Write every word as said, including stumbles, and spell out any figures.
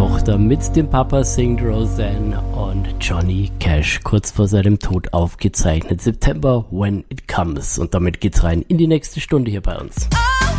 Tochter mit dem Papa singt Roseanne und Johnny Cash kurz vor seinem Tod aufgezeichnet. September When It Comes. Und damit geht's rein in die nächste Stunde hier bei uns.